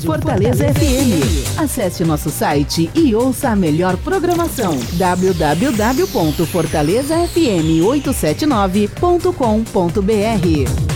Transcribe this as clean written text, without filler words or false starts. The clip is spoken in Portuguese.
Fortaleza FM. Acesse nosso site e ouça a melhor programação. www.fortalezafm879.com.br